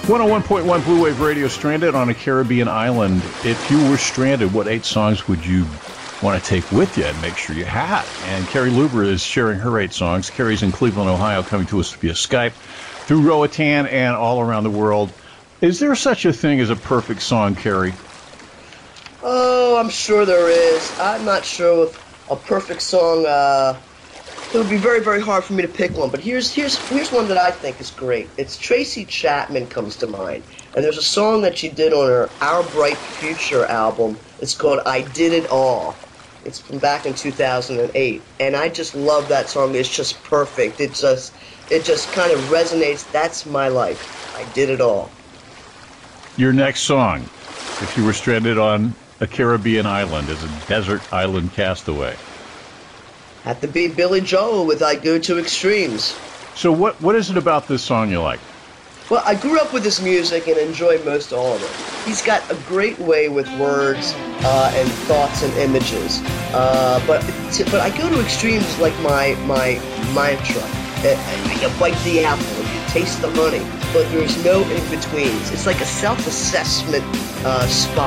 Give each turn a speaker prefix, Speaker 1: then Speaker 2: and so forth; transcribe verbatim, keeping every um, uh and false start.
Speaker 1: one oh one point one Blue Wave Radio, stranded on a Caribbean island. If you were stranded, what eight songs would you want to take with you and make sure you had? And Carrie Luber is sharing her eight songs. Carrie's in Cleveland, Ohio, coming to us via Skype, through Roatan and all around the world. Is there such a thing as a perfect song, Carrie?
Speaker 2: Oh, I'm sure there is. I'm not sure if a perfect song, uh, it would be very, very hard for me to pick one, but here's here's here's one that I think is great. It's Tracy Chapman comes to mind, and there's a song that she did on her Our Bright Future album. It's called I Did It All. It's from back in two thousand eight, and I just love that song. It's just perfect. It just it just kind of resonates. That's my life. I did it all.
Speaker 1: Your next song, if you were stranded on a Caribbean island as a desert island castaway.
Speaker 2: Had to be Billy Joel with I Go to Extremes.
Speaker 1: So what what is it about this song you like?
Speaker 2: Well, I grew up with his music and enjoy most all of it. He's got a great way with words uh, and thoughts and images. Uh, but to, but I Go to Extremes like my my mantra. Uh, you bite the apple, you taste the honey, but there's no in-betweens. It's like a self-assessment uh, spot.